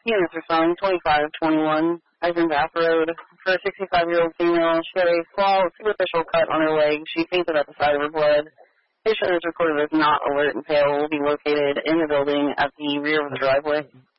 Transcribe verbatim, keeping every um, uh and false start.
Units are signed twenty-five twenty-one, Eisenbach Road. For a sixty-five-year-old female, she had a small superficial cut on her leg. She fainted at the sight of her blood. Patient is recorded as not alert and pale. Will be located in the building at the rear of the driveway.